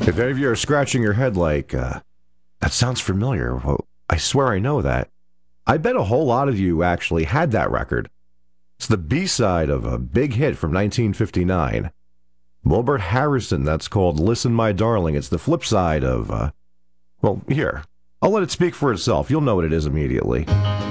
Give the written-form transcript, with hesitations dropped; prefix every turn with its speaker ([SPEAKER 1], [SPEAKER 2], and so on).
[SPEAKER 1] If any of you are scratching your head like, that sounds familiar, well, I swear I know that, I bet a whole lot of you actually had that record. It's the B-side of a big hit from 1959. Wilbert Harrison, that's called Listen My Darling. It's the flip side of, well, here. I'll let it speak for itself. You'll know what it is immediately.